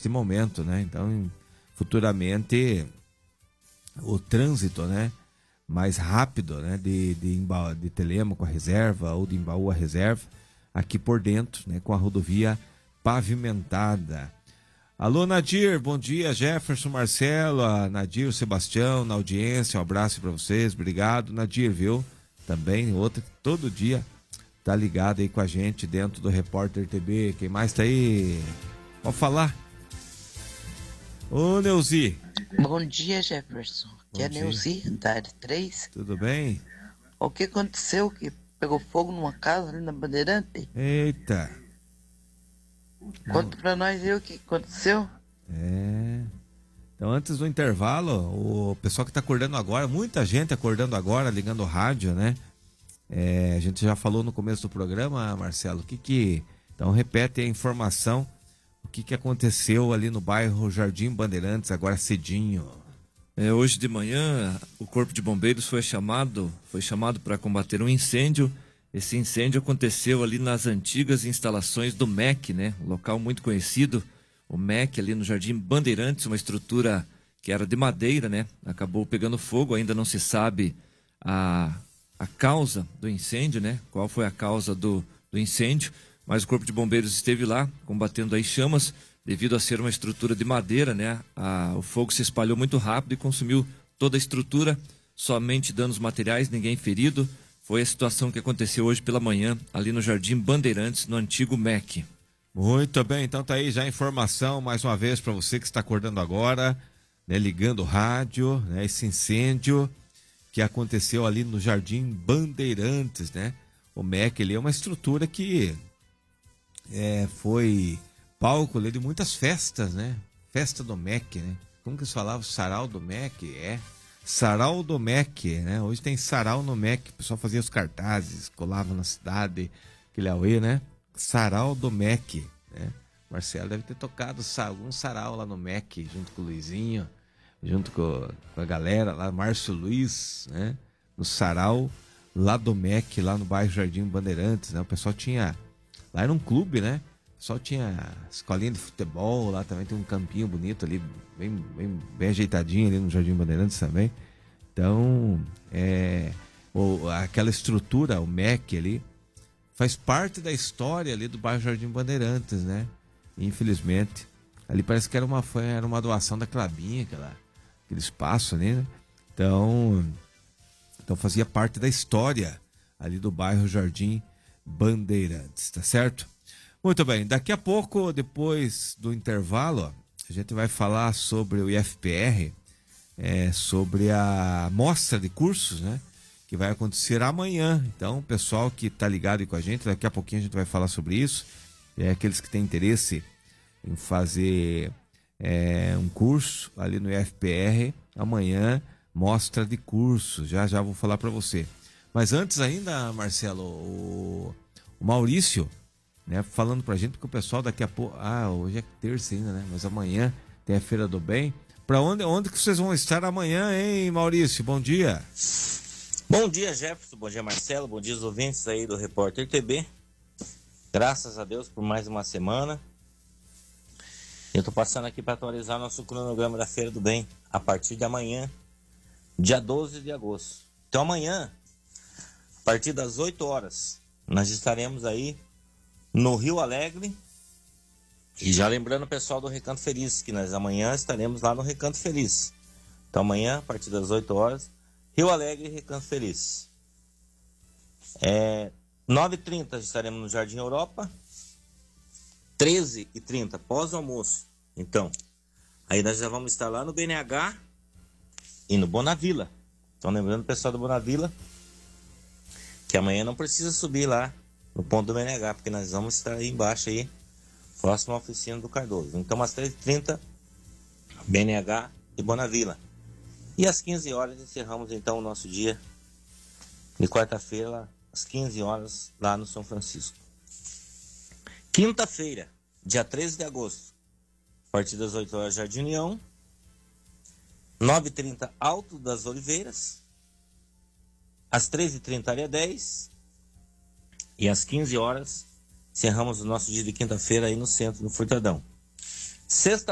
neste momento, né? Então, futuramente, o trânsito, né, mais rápido, né, de Telêmaco a reserva ou de Embaú a reserva, aqui por dentro, né, com a rodovia pavimentada. Alô, Nadir, bom dia, Jefferson, Marcelo, a Nadir, o Sebastião, na audiência, um abraço para vocês, obrigado, Nadir, viu? Também, outra que todo dia tá ligado aí com a gente dentro do Repórter TB. Quem mais tá aí? Pode falar. Ô, Neuzi. Bom dia, Jefferson. Aqui é Neuzi, da área 3. Tudo bem? O que aconteceu? Que pegou fogo numa casa ali na Bandeirante? Eita. Conta pra nós aí o que aconteceu. Então, antes do intervalo, o pessoal que tá acordando agora, muita gente acordando agora, ligando o rádio, né? A gente já falou no começo do programa, Marcelo, então repete a informação, o que aconteceu ali no bairro Jardim Bandeirantes, agora cedinho. Hoje de manhã, o Corpo de Bombeiros foi chamado para combater um incêndio. Esse incêndio aconteceu ali nas antigas instalações do MEC, né? Um local muito conhecido, o MEC ali no Jardim Bandeirantes, uma estrutura que era de madeira, né? Acabou pegando fogo, ainda não se sabe a causa do incêndio, né? Qual foi a causa do incêndio, mas o Corpo de Bombeiros esteve lá combatendo as chamas, devido a ser uma estrutura de madeira, né? O fogo se espalhou muito rápido e consumiu toda a estrutura, somente danos materiais, ninguém ferido. Foi a situação que aconteceu hoje pela manhã, ali no Jardim Bandeirantes, no antigo MEC. Muito bem, então tá aí já a informação, mais uma vez, para você que está acordando agora, né, ligando o rádio, né, esse incêndio que aconteceu ali no Jardim Bandeirantes, né? O MEC, ele é uma estrutura que foi palco ali de muitas festas, né? Festa do MEC, né? Como que se falava? Sarau do MEC? Sarau do MEC, né? Hoje tem sarau no MEC, o pessoal fazia os cartazes, colava na cidade, aquele auê, né? Sarau do MEC, né? Marcelo deve ter tocado algum sarau lá no MEC, junto com o Luizinho, junto com a galera lá, Márcio Luiz, né? No sarau lá do MEC, lá no bairro Jardim Bandeirantes, né? O pessoal tinha, lá era um clube, né? O pessoal tinha escolinha de futebol, lá também tem um campinho bonito ali, bem ajeitadinho ali no Jardim Bandeirantes também. Então, aquela estrutura, o MEC ali, faz parte da história ali do bairro Jardim Bandeirantes, né? Infelizmente, ali parece que era uma doação da Clabinha, aquele espaço ali, né? Então fazia parte da história ali do bairro Jardim Bandeirantes, tá certo? Muito bem, daqui a pouco, depois do intervalo, a gente vai falar sobre o IFPR, sobre a mostra de cursos, né? Que vai acontecer amanhã. Então, o pessoal que está ligado aí com a gente, daqui a pouquinho a gente vai falar sobre isso. Aqueles que têm interesse em fazer um curso ali no IFPR, amanhã, mostra de cursos. Já vou falar para você. Mas antes ainda, Marcelo, o Maurício, né, falando pra gente, porque o pessoal daqui a pouco, hoje é terça ainda, né, mas amanhã tem a Feira do Bem. Pra onde que vocês vão estar amanhã, hein, Maurício? Bom dia. Bom dia, Jefferson, bom dia, Marcelo, bom dia os ouvintes aí do Repórter TB. Graças a Deus por mais uma semana. Eu tô passando aqui para atualizar nosso cronograma da Feira do Bem, a partir de amanhã, dia 12 de agosto. Então amanhã, a partir das 8 horas, nós estaremos aí no Rio Alegre. E já lembrando o pessoal do Recanto Feliz, que nós amanhã estaremos lá no Recanto Feliz. Então amanhã, a partir das 8 horas, Rio Alegre e Recanto Feliz. 9h30 estaremos no Jardim Europa. 13h30, pós-almoço. Então, aí nós já vamos estar lá no BNH e no Bonavila. Então lembrando o pessoal do Bonavila que amanhã não precisa subir lá no ponto do BNH, porque nós vamos estar aí embaixo aí, próximo à oficina do Cardoso. Então às 13h30, BNH e Bonavila. E às 15 horas encerramos então o nosso dia de quarta-feira, às 15 horas, lá no São Francisco. Quinta-feira, dia 13 de agosto, a partir das 8 horas, Jardim União. 9h30, Alto das Oliveiras. Às 13h30, área 10. E às 15 horas, encerramos o nosso dia de quinta-feira aí no centro, no Furtadão. Sexta